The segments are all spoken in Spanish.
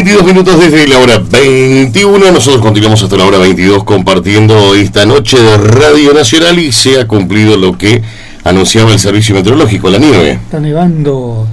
22 minutos desde la hora 21, nosotros continuamos hasta la hora 22 compartiendo esta noche de Radio Nacional y se ha cumplido lo que anunciaba el servicio meteorológico, la nieve. Está nevando,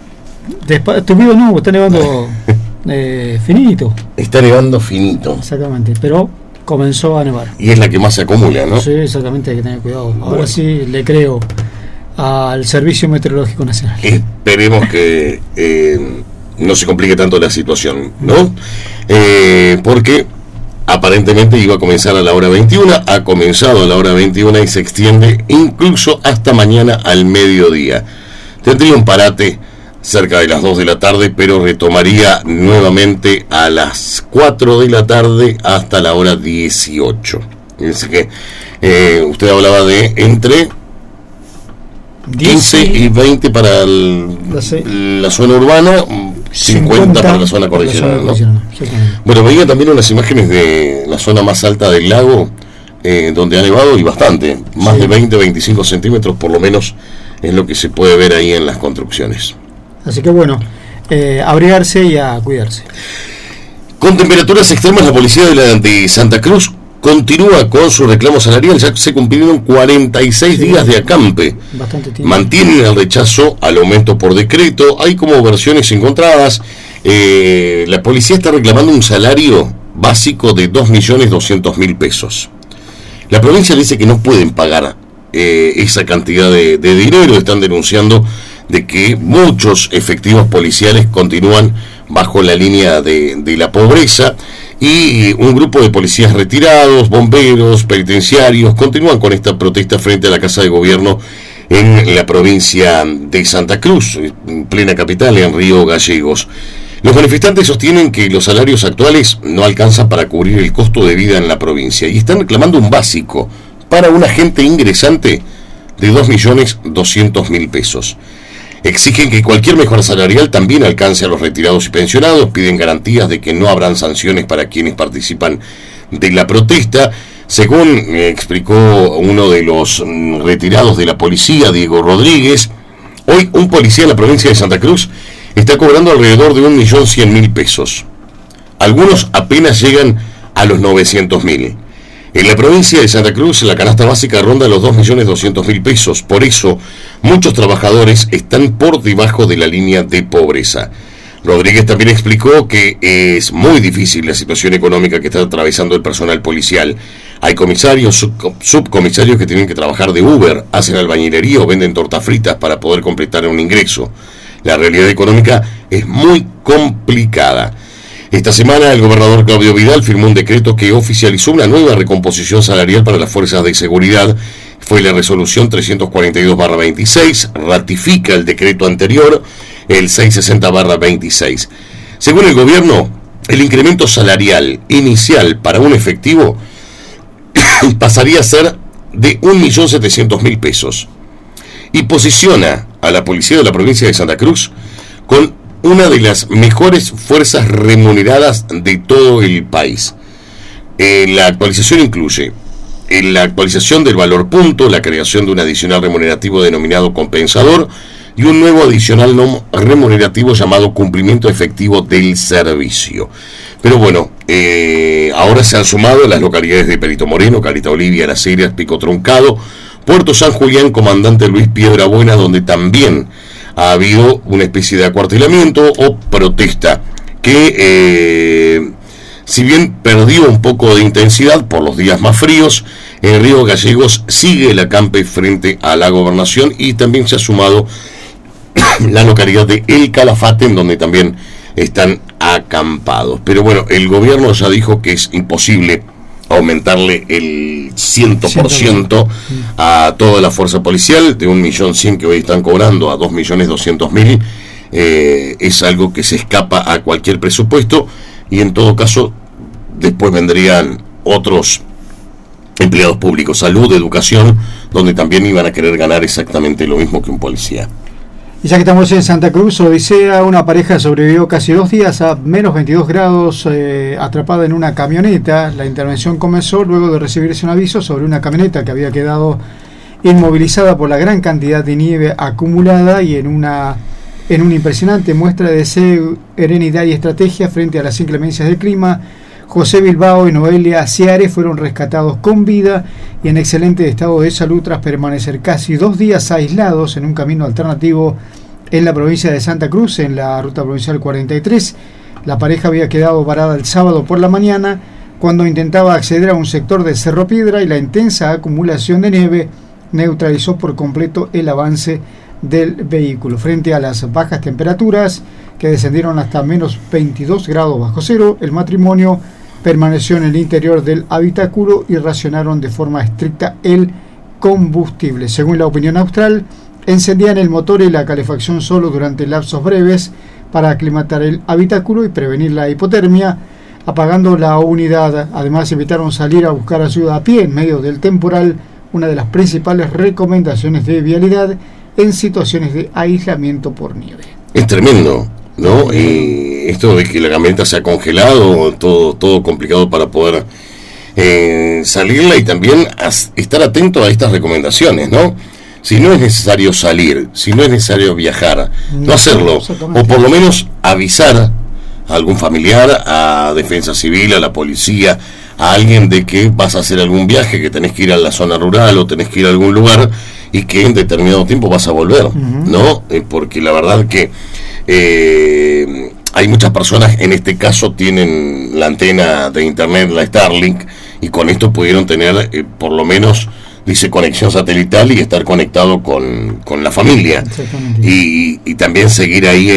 está nevando finito. Está nevando finito. Exactamente, pero comenzó a nevar. Y es la que más se acumula, ¿no? Sí, exactamente, hay que tener cuidado. Ahora bueno, sí le creo al Servicio Meteorológico Nacional. Esperemos que no se complique tanto la situación, ¿no? Porque aparentemente iba a comenzar a la hora 21, ha comenzado a la hora 21 y se extiende incluso hasta mañana al mediodía. Tendría un parate cerca de las 2 de la tarde, pero retomaría nuevamente a las 4 de la tarde hasta la hora 18. Así que usted hablaba de entre 15 y 20 para la zona urbana, 50 para la zona cordillerana, ¿no? Bueno, veía también unas imágenes de la zona más alta del lago, donde ha nevado y bastante, más de 20-25 centímetros por lo menos es lo que se puede ver ahí en las construcciones. Así que bueno, abrigarse y a cuidarse. Con temperaturas extremas, la policía de Santa Cruz continúa con su reclamo salarial. Ya se cumplieron 46 días de acampe. Bastante tiempo. Mantienen el rechazo al aumento por decreto. Hay como versiones encontradas. La policía está reclamando un salario básico de 2.200.000 pesos. La provincia dice que no pueden pagar esa cantidad de dinero. Están denunciando de que muchos efectivos policiales continúan bajo la línea de la pobreza. Y un grupo de policías retirados, bomberos, penitenciarios, continúan con esta protesta frente a la Casa de Gobierno en la provincia de Santa Cruz, en plena capital, en Río Gallegos. Los manifestantes sostienen que los salarios actuales no alcanzan para cubrir el costo de vida en la provincia y están reclamando un básico para un agente ingresante de 2.200.000 pesos. Exigen que cualquier mejora salarial también alcance a los retirados y pensionados, piden garantías de que no habrán sanciones para quienes participan de la protesta. Según explicó uno de los retirados de la policía, Diego Rodríguez, hoy un policía en la provincia de Santa Cruz está cobrando alrededor de 1.100.000 pesos. Algunos apenas llegan a los 900.000. En la provincia de Santa Cruz, la canasta básica ronda los 2.200.000 pesos. Por eso, muchos trabajadores están por debajo de la línea de pobreza. Rodríguez también explicó que es muy difícil la situación económica que está atravesando el personal policial. Hay comisarios, subcomisarios que tienen que trabajar de Uber, hacen albañilería o venden tortas fritas para poder completar un ingreso. La realidad económica es muy complicada. Esta semana el gobernador Claudio Vidal firmó un decreto que oficializó una nueva recomposición salarial para las fuerzas de seguridad. Fue la resolución 342/26, ratifica el decreto anterior, el 660/26. Según el gobierno, el incremento salarial inicial para un efectivo pasaría a ser de 1.700.000 pesos y posiciona a la policía de la provincia de Santa Cruz con una de las mejores fuerzas remuneradas de todo el país. La actualización incluye la actualización del valor punto, la creación de un adicional remunerativo denominado compensador y un nuevo adicional no remunerativo llamado cumplimiento efectivo del servicio. Pero bueno, ahora se han sumado las localidades de Perito Moreno, Caleta Olivia, Las Heras, Pico Truncado, Puerto San Julián, Comandante Luis Piedrabuena, donde también ha habido una especie de acuartelamiento o protesta que, si bien perdió un poco de intensidad por los días más fríos, en Río Gallegos sigue el acampe frente a la gobernación y también se ha sumado la localidad de El Calafate, en donde también están acampados. Pero bueno, el gobierno ya dijo que es imposible aumentarle el 100% a toda la fuerza policial, de 1.100.000 que hoy están cobrando a 2.200.000, es algo que se escapa a cualquier presupuesto y en todo caso después vendrían otros empleados públicos, salud, educación, donde también iban a querer ganar exactamente lo mismo que un policía. Y ya que estamos en Santa Cruz, Odisea, una pareja sobrevivió casi 2 días a menos 22 grados atrapada en una camioneta. La intervención comenzó luego de recibirse un aviso sobre una camioneta que había quedado inmovilizada por la gran cantidad de nieve acumulada y en una En una impresionante muestra de serenidad y estrategia frente a las inclemencias del clima, José Bilbao y Noelia Ciare fueron rescatados con vida y en excelente estado de salud tras permanecer casi 2 días aislados en un camino alternativo en la provincia de Santa Cruz, en la ruta provincial 43. La pareja había quedado varada el sábado por la mañana cuando intentaba acceder a un sector de Cerro Piedra y la intensa acumulación de nieve neutralizó por completo el avance del vehículo. Frente a las bajas temperaturas que descendieron hasta menos 22 grados bajo cero, el matrimonio permaneció en el interior del habitáculo y racionaron de forma estricta el combustible. Según la opinión austral, encendían el motor y la calefacción solo durante lapsos breves para aclimatar el habitáculo y prevenir la hipotermia, apagando la unidad. Además, evitaron salir a buscar ayuda a pie en medio del temporal, una de las principales recomendaciones de vialidad en situaciones de aislamiento por nieve. Es tremendo, ¿no? Esto de que la camioneta se ha congelado, todo complicado para poder salirla, y también estar atento a estas recomendaciones, ¿no? Si no es necesario salir, si no es necesario viajar, no hacerlo, o por lo menos avisar a algún familiar, a Defensa Civil, a la policía, a alguien de que vas a hacer algún viaje, que tenés que ir a la zona rural o tenés que ir a algún lugar y que en determinado tiempo vas a volver, ¿no? Porque la verdad que hay muchas personas, en este caso tienen la antena de internet, la Starlink, y con esto pudieron tener por lo menos, dice, conexión satelital y estar conectado con la familia, y también seguir ahí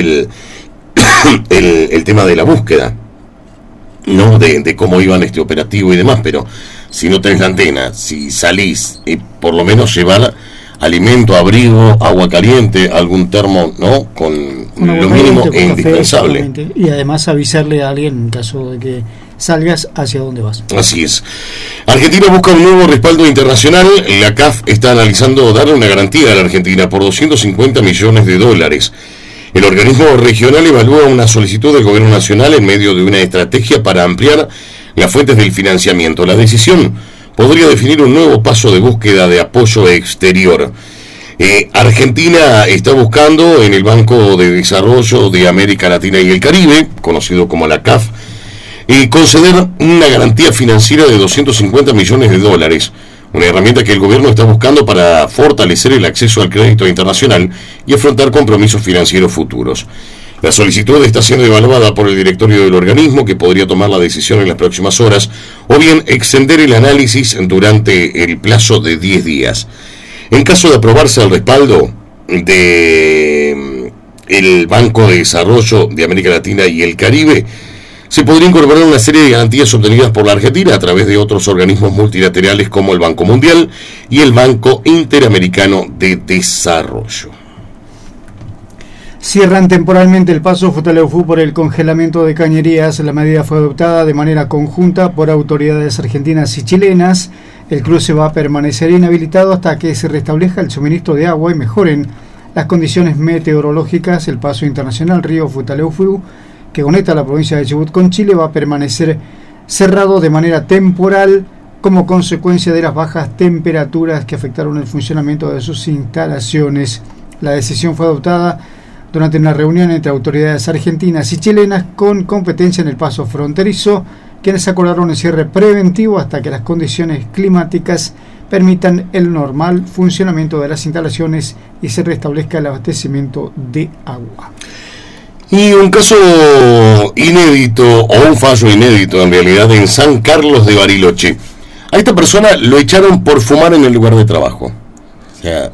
el tema de la búsqueda, ¿no? De cómo iban este operativo y demás. Pero si no tenés la antena, si salís, por lo menos llevar alimento, abrigo, agua caliente, algún termo, ¿no? Con lo mínimo e indispensable. Y además avisarle a alguien en caso de que salgas hacia dónde vas. Así es. Argentina busca un nuevo respaldo internacional. La CAF está analizando darle una garantía a la Argentina por $250 millones. El organismo regional evalúa una solicitud del gobierno nacional en medio de una estrategia para ampliar las fuentes del financiamiento. La decisión podría definir un nuevo paso de búsqueda de apoyo exterior. Argentina está buscando en el Banco de Desarrollo de América Latina y el Caribe, conocido como la CAF, conceder una garantía financiera de $250 millones, una herramienta que el gobierno está buscando para fortalecer el acceso al crédito internacional y afrontar compromisos financieros futuros. La solicitud está siendo evaluada por el directorio del organismo, que podría tomar la decisión en las próximas horas, o bien extender el análisis durante el plazo de 10 días. En caso de aprobarse el respaldo de el Banco de Desarrollo de América Latina y el Caribe, se podría incorporar una serie de garantías obtenidas por la Argentina a través de otros organismos multilaterales como el Banco Mundial y el Banco Interamericano de Desarrollo. Cierran temporalmente el paso Futaleufú por el congelamiento de cañerías. La medida fue adoptada de manera conjunta por autoridades argentinas y chilenas. El cruce va a permanecer inhabilitado hasta que se restablezca el suministro de agua y mejoren las condiciones meteorológicas. El paso internacional río Futaleufú, que conecta la provincia de Chubut con Chile, va a permanecer cerrado de manera temporal como consecuencia de las bajas temperaturas que afectaron el funcionamiento de sus instalaciones. La decisión fue adoptada durante una reunión entre autoridades argentinas y chilenas con competencia en el paso fronterizo, quienes acordaron el cierre preventivo hasta que las condiciones climáticas permitan el normal funcionamiento de las instalaciones y se restablezca el abastecimiento de agua. Y un caso inédito, o un fallo inédito en realidad, en San Carlos de Bariloche. A esta persona lo echaron por fumar en el lugar de trabajo. O sea,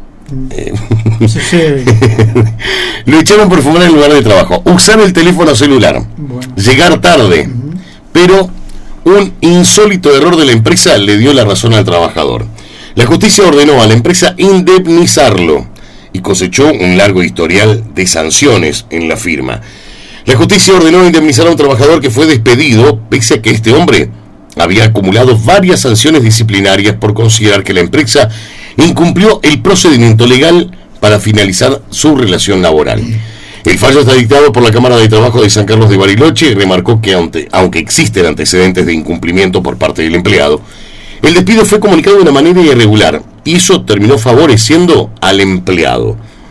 lo echaron por fumar en el lugar de trabajo, usar el teléfono celular, llegar tarde, pero un insólito error de la empresa le dio la razón al trabajador. La justicia ordenó a la empresa indemnizarlo y cosechó un largo historial de sanciones en la firma. La justicia ordenó indemnizar a un trabajador que fue despedido pese a que este hombre había acumulado varias sanciones disciplinarias por considerar que la empresa incumplió el procedimiento legal para finalizar su relación laboral. El fallo está dictado por la Cámara de Trabajo de San Carlos de Bariloche y remarcó que aunque existen antecedentes de incumplimiento por parte del empleado, el despido fue comunicado de una manera irregular y eso terminó favoreciendo al empleado.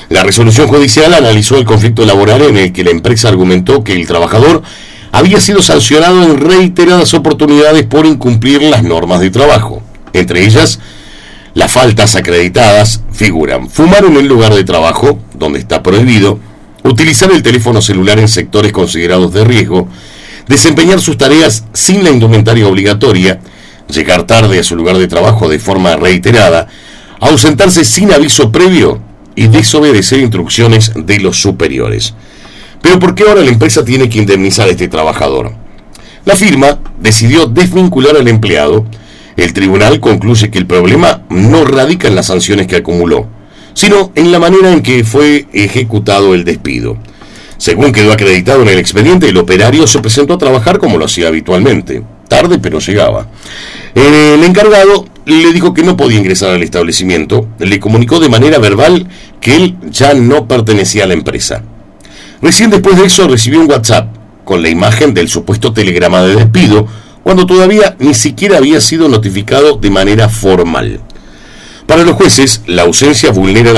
La resolución judicial analizó el conflicto laboral en el que la empresa argumentó que el trabajador había sido sancionado en reiteradas oportunidades por incumplir las normas de trabajo. Entre ellas, las faltas acreditadas figuran: fumar en el lugar de trabajo, donde está prohibido; utilizar el teléfono celular en sectores considerados de riesgo; desempeñar sus tareas sin la indumentaria obligatoria; llegar tarde a su lugar de trabajo de forma reiterada; ausentarse sin aviso previo y desobedecer instrucciones de los superiores. Pero ¿por qué ahora la empresa tiene que indemnizar a este trabajador? La firma decidió desvincular al empleado. El tribunal concluye que el problema no radica en las sanciones que acumuló, sino en la manera en que fue ejecutado el despido. Según quedó acreditado en el expediente, el operario se presentó a trabajar como lo hacía habitualmente, tarde pero llegaba. El encargado le dijo que no podía ingresar al establecimiento, le comunicó de manera verbal que él ya no pertenecía a la empresa. Recién después de eso recibió un WhatsApp con la imagen del supuesto telegrama de despido, cuando todavía ni siquiera había sido notificado de manera formal. Para los jueces, la ausencia vulnera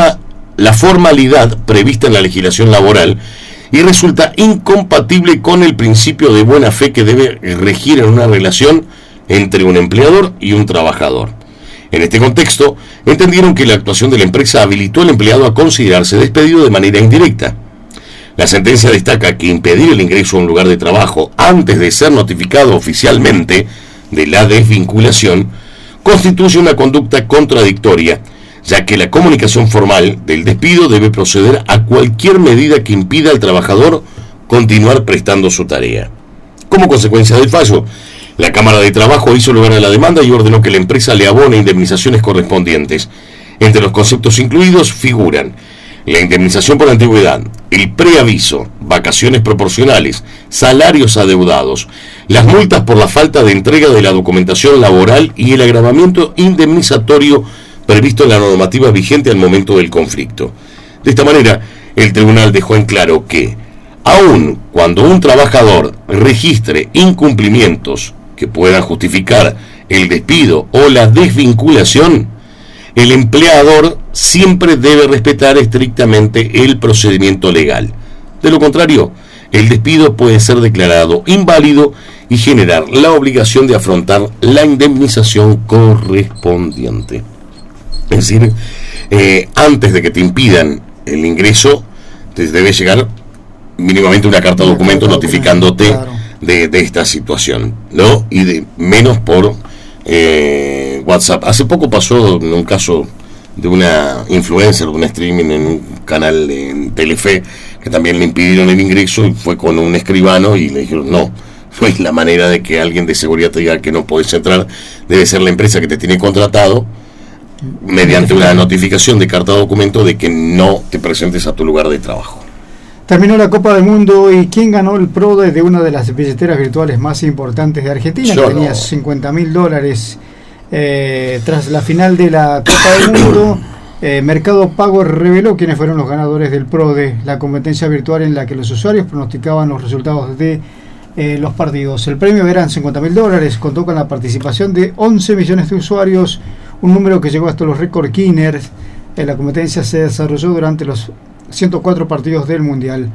la formalidad prevista en la legislación laboral y resulta incompatible con el principio de buena fe que debe regir en una relación entre un empleador y un trabajador. En este contexto, entendieron que la actuación de la empresa habilitó al empleado a considerarse despedido de manera indirecta. La sentencia destaca que impedir el ingreso a un lugar de trabajo antes de ser notificado oficialmente de la desvinculación constituye una conducta contradictoria, ya que la comunicación formal del despido debe proceder a cualquier medida que impida al trabajador continuar prestando su tarea. Como consecuencia del fallo, la Cámara de Trabajo hizo lugar a la demanda y ordenó que la empresa le abone indemnizaciones correspondientes. Entre los conceptos incluidos figuran la indemnización por antigüedad, el preaviso, vacaciones proporcionales, salarios adeudados, las multas por la falta de entrega de la documentación laboral y el agravamiento indemnizatorio previsto en la normativa vigente al momento del conflicto. De esta manera, el tribunal dejó en claro que, aun cuando un trabajador registre incumplimientos que puedan justificar el despido o la desvinculación, el empleador siempre debe respetar estrictamente el procedimiento legal. De lo contrario, el despido puede ser declarado inválido y generar la obligación de afrontar la indemnización correspondiente. Es decir, antes de que te impidan el ingreso, te debe llegar mínimamente una carta documento notificándote de esta situación, ¿no? Y de menos por WhatsApp. Hace poco pasó un caso de una influencer, de una streaming en un canal en Telefe, que también le impidieron el ingreso y fue con un escribano y le dijeron no es la manera de que alguien de seguridad te diga que no puedes entrar, debe ser la empresa que te tiene contratado mediante una notificación de carta documento de que no te presentes a tu lugar de trabajo. Terminó la Copa del Mundo y ¿quién ganó el PRODE de una de las billeteras virtuales más importantes de Argentina? Que tenía $50.000. Tras la final de la Copa del Mundo, Mercado Pago reveló quiénes fueron los ganadores del PRODE, la competencia virtual en la que los usuarios pronosticaban los resultados de los partidos. El premio eran $50.000, contó con la participación de 11 millones de usuarios, un número que llegó hasta los récord Guinness. La competencia se desarrolló durante los 104 partidos del Mundial.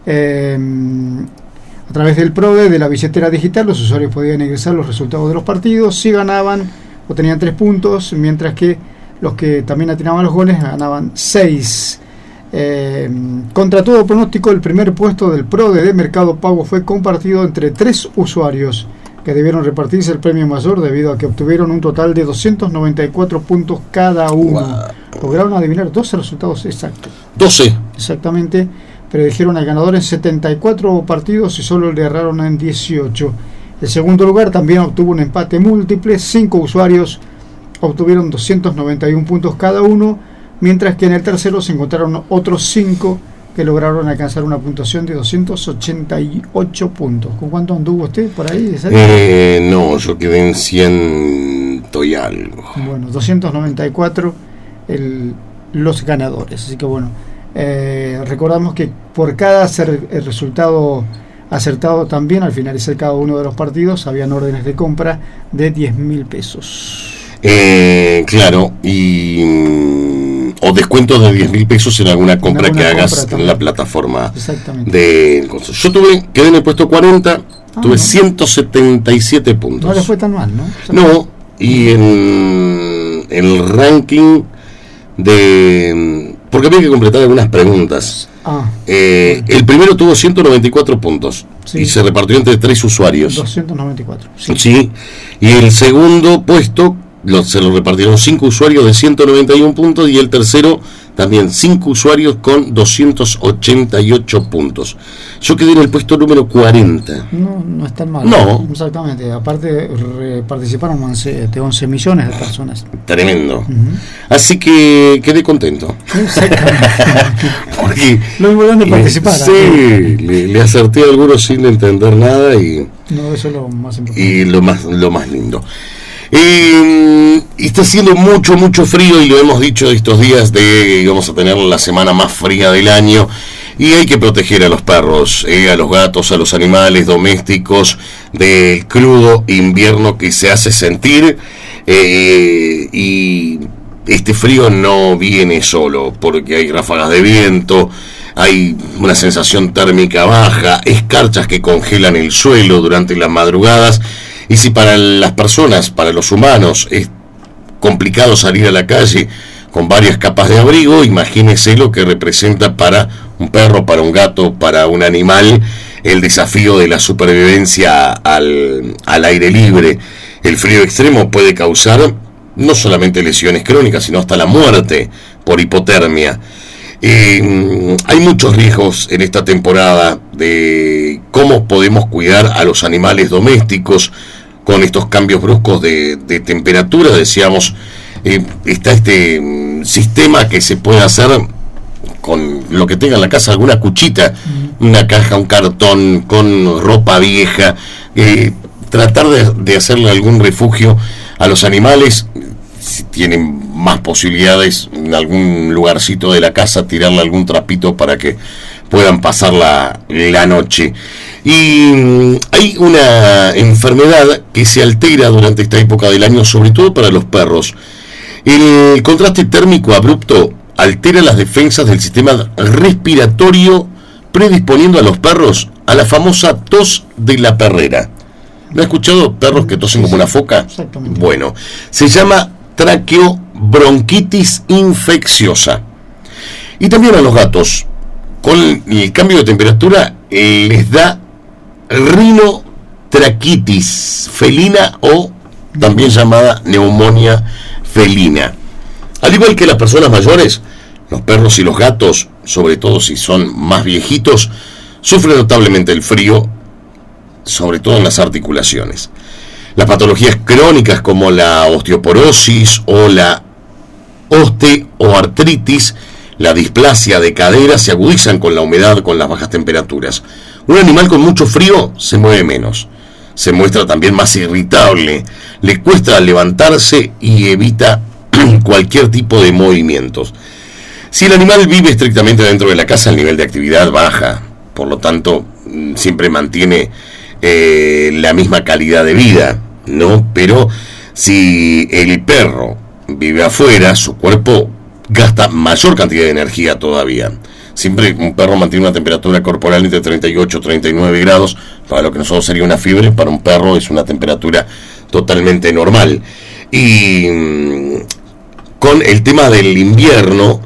A través del PRODE de la billetera digital, los usuarios podían ingresar los resultados de los partidos. Si ganaban, obtenían 3 puntos, mientras que los que también atinaban los goles ganaban 6. Contra todo pronóstico, el primer puesto del PRODE de Mercado Pago fue compartido entre 3 usuarios, que debieron repartirse el premio mayor debido a que obtuvieron un total de 294 puntos cada uno. Wow. Lograron adivinar 12 resultados exactos. 12. Exactamente, pero dijeron al ganador en 74 partidos y solo le erraron en 18. El segundo lugar también obtuvo un empate múltiple. 5 usuarios obtuvieron 291 puntos cada uno, mientras que en el tercero se encontraron otros 5 que lograron alcanzar una puntuación de 288 puntos. ¿Con cuánto anduvo usted por ahí? No, yo quedé en 100 y algo. Bueno, 294 los ganadores. Así que bueno, recordamos que por cada resultado acertado también, al finalizar cada uno de los partidos, habían órdenes de compra de $10.000. Claro, y o descuento de 10.000 pesos en alguna compra que hagas en la plataforma de cosas. Yo quedé en el puesto 40, tuve 177 puntos. No le fue tan mal, ¿no? No, y en el ranking de... porque había que completar algunas preguntas. El primero tuvo 194 puntos y se repartió entre 3 usuarios. 294. Sí, y el segundo puesto se lo repartieron 5 usuarios de 191 puntos y el tercero también 5 usuarios con 288 puntos. Yo quedé en el puesto número 40. No es tan mal. No. Exactamente. Aparte, participaron 11 millones de personas. Tremendo. Así que quedé contento. Exactamente. Porque lo importante es participar. Sí, le acerté a algunos sin entender nada y... No, eso es lo más importante. Y lo más lindo. Está haciendo mucho frío y lo hemos dicho estos días de vamos a tener la semana más fría del año y hay que proteger a los perros, a los gatos, a los animales domésticos del crudo invierno que se hace sentir y este frío no viene solo porque hay ráfagas de viento, hay una sensación térmica baja, escarchas que congelan el suelo durante las madrugadas. Y si para las personas, para los humanos, es complicado salir a la calle con varias capas de abrigo, imagínese lo que representa para un perro, para un gato, para un animal, el desafío de la supervivencia al aire libre. El frío extremo puede causar no solamente lesiones crónicas, sino hasta la muerte por hipotermia. Hay muchos riesgos en esta temporada de cómo podemos cuidar a los animales domésticos con estos cambios bruscos de temperatura. Decíamos, está este sistema que se puede hacer con lo que tenga en la casa, alguna cuchita, una caja, un cartón, con ropa vieja, tratar de hacerle algún refugio a los animales. Si tienen más posibilidades, en algún lugarcito de la casa, tirarle algún trapito para que puedan pasar la noche. Y hay una enfermedad que se altera durante esta época del año, sobre todo para los perros. El contraste térmico abrupto altera las defensas del sistema respiratorio, predisponiendo a los perros a la famosa tos de la perrera. ¿No has escuchado perros que tosen como una foca? Exactamente. Bueno, se llama traqueobronquitis infecciosa. Y también a los gatos, con el cambio de temperatura, les da rinotraquitis felina o también llamada neumonía felina. Al igual que las personas mayores, los perros y los gatos, sobre todo si son más viejitos, sufren notablemente el frío, sobre todo en las articulaciones. Las patologías crónicas como la osteoporosis o la osteoartritis, la displasia de cadera, se agudizan con la humedad, con las bajas temperaturas. Un animal con mucho frío se mueve menos, se muestra también más irritable, le cuesta levantarse y evita cualquier tipo de movimientos. Si el animal vive estrictamente dentro de la casa, el nivel de actividad baja, por lo tanto siempre mantiene la misma calidad de vida, ¿no? Pero si el perro vive afuera, su cuerpo gasta mayor cantidad de energía todavía. Siempre un perro mantiene una temperatura corporal entre 38 y 39 grados, para lo que nosotros sería una fiebre, para un perro es una temperatura totalmente normal. Y con el tema del invierno,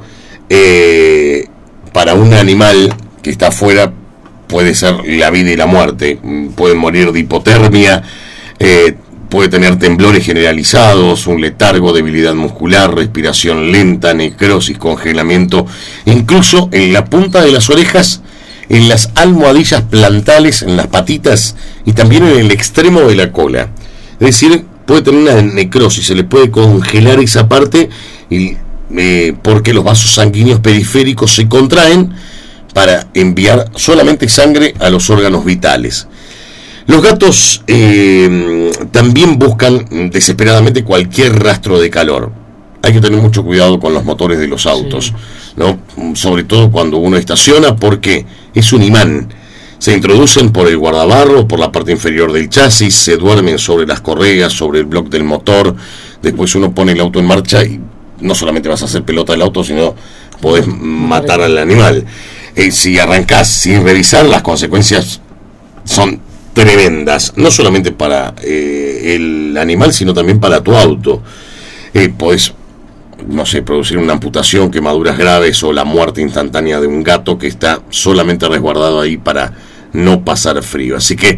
para un animal que está afuera puede ser la vida y la muerte. Pueden morir de hipotermia, puede tener temblores generalizados, un letargo, debilidad muscular, respiración lenta, necrosis, congelamiento, incluso en la punta de las orejas, en las almohadillas plantales, en las patitas y también en el extremo de la cola. Es decir, puede tener una necrosis, se le puede congelar esa parte y, porque los vasos sanguíneos periféricos se contraen para enviar solamente sangre a los órganos vitales. Los gatos también buscan desesperadamente cualquier rastro de calor. Hay que tener mucho cuidado con los motores de los autos, ¿no? Sobre todo cuando uno estaciona, porque es un imán. Se introducen por el guardabarro, por la parte inferior del chasis, se duermen sobre las correas, sobre el bloque del motor. Después uno pone el auto en marcha y no solamente vas a hacer pelota del auto, sino podés matar al animal. Si arrancás sin revisar, las consecuencias son tremendas, no solamente para el animal, sino también para tu auto. Podés, no sé, producir una amputación, quemaduras graves o la muerte instantánea de un gato que está solamente resguardado ahí para no pasar frío. Así que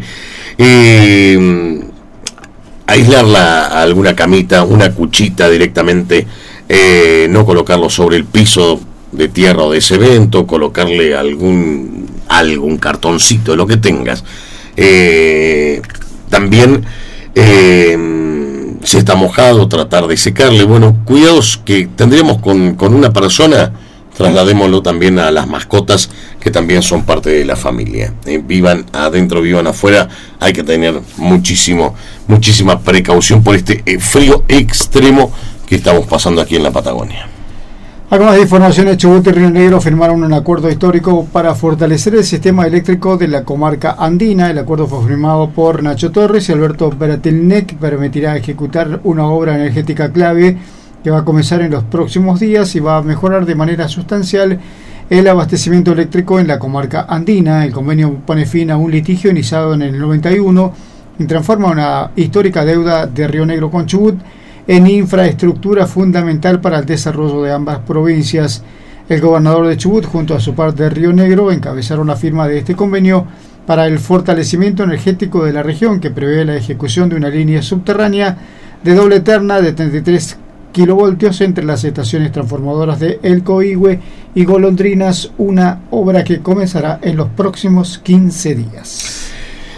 aislarla a alguna camita, una cuchita directamente, no colocarlo sobre el piso de tierra o de cemento, colocarle algún cartoncito, lo que tengas. También si está mojado, tratar de secarle. Bueno, cuidados que tendríamos con una persona, trasladémoslo también a las mascotas que también son parte de la familia. Vivan adentro, vivan afuera, hay que tener muchísima precaución por este frío extremo que estamos pasando aquí en la Patagonia. Algo más de informaciones. Chubut y Río Negro firmaron un acuerdo histórico para fortalecer el sistema eléctrico de la comarca andina. El acuerdo fue firmado por Nacho Torres y Alberto Beratilnec. Permitirá ejecutar una obra energética clave que va a comenzar en los próximos días y va a mejorar de manera sustancial el abastecimiento eléctrico en la comarca andina. El convenio pone fin a un litigio iniciado en el 91 y transforma una histórica deuda de Río Negro con Chubut en infraestructura fundamental para el desarrollo de ambas provincias. El gobernador de Chubut, junto a su par de Río Negro, encabezaron la firma de este convenio para el fortalecimiento energético de la región, que prevé la ejecución de una línea subterránea de doble terna de 33 kilovoltios entre las estaciones transformadoras de El Coihue y Golondrinas, una obra que comenzará en los próximos 15 días.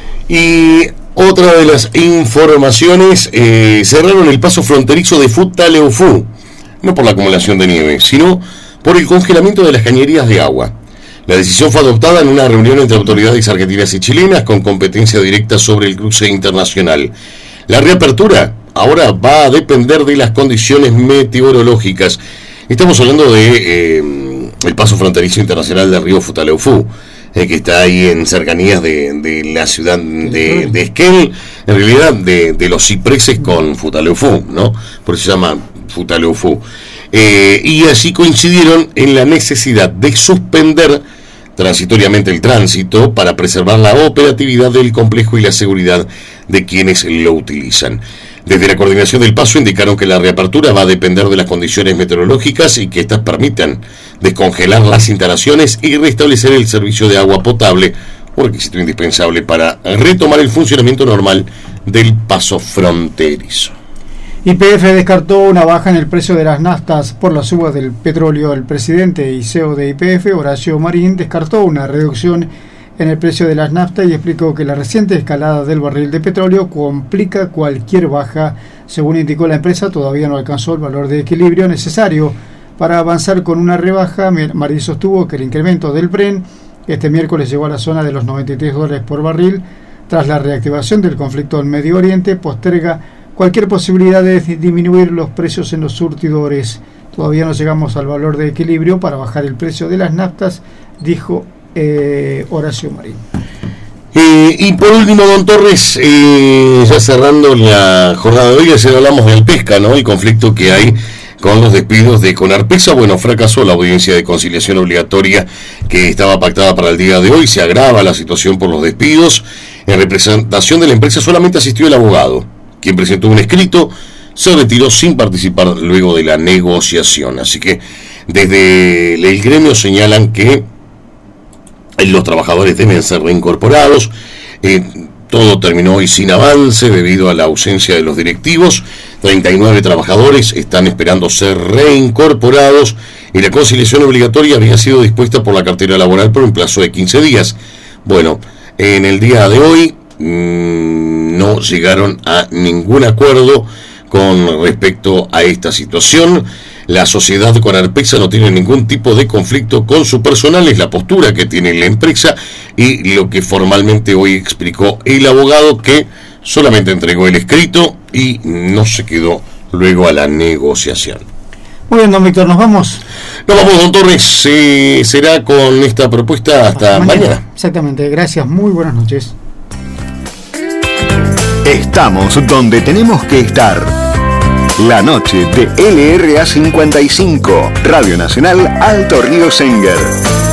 Y otra de las informaciones, cerraron el paso fronterizo de Futaleufú, no por la acumulación de nieve, sino por el congelamiento de las cañerías de agua. La decisión fue adoptada en una reunión entre autoridades argentinas y chilenas con competencia directa sobre el cruce internacional. La reapertura ahora va a depender de las condiciones meteorológicas. Estamos hablando de el paso fronterizo internacional del río Futaleufú, que está ahí en cercanías de la ciudad de Esquel, en realidad de los cipreses con Futaleufú, ¿no? Por eso se llama Futaleufú. Y así coincidieron en la necesidad de suspender transitoriamente el tránsito para preservar la operatividad del complejo y la seguridad de quienes lo utilizan. Desde la coordinación del paso indicaron que la reapertura va a depender de las condiciones meteorológicas y que éstas permitan descongelar las instalaciones y restablecer el servicio de agua potable, un requisito indispensable para retomar el funcionamiento normal del paso fronterizo. YPF descartó una baja en el precio de las naftas por la suba del petróleo. El presidente y CEO de YPF, Horacio Marín, descartó una reducción en el precio de las naftas y explicó que la reciente escalada del barril de petróleo complica cualquier baja. Según indicó la empresa, todavía no alcanzó el valor de equilibrio necesario para avanzar con una rebaja. Marín sostuvo que el incremento del Bren este miércoles llegó a la zona de los $93 por barril. Tras la reactivación del conflicto en Medio Oriente, posterga cualquier posibilidad de disminuir los precios en los surtidores. Todavía no llegamos al valor de equilibrio para bajar el precio de las naftas, dijo Horacio Marín. Y por último, don Torres, ya cerrando la jornada de hoy, ayer hablamos del pesca, ¿no? El conflicto que hay con los despidos de Conarpesa. Bueno, fracasó la audiencia de conciliación obligatoria que estaba pactada para el día de hoy. Se agrava la situación por los despidos. En representación de la empresa solamente asistió el abogado, quien presentó un escrito, se retiró sin participar luego de la negociación. Así que desde el gremio señalan que los trabajadores deben ser reincorporados. Todo terminó hoy sin avance debido a la ausencia de los directivos. 39 trabajadores están esperando ser reincorporados y la conciliación obligatoria había sido dispuesta por la cartera laboral por un plazo de 15 días. Bueno, en el día de hoy no llegaron a ningún acuerdo con respecto a esta situación. La sociedad Conarpesa no tiene ningún tipo de conflicto con su personal, es la postura que tiene la empresa y lo que formalmente hoy explicó el abogado, que solamente entregó el escrito y no se quedó luego a la negociación. Muy bien, don Víctor, nos vamos. Nos vamos, don Torres. Será con esta propuesta hasta mañana. Exactamente, gracias, muy buenas noches. Estamos donde tenemos que estar. La noche de LRA 55, Radio Nacional Alto Río Senger.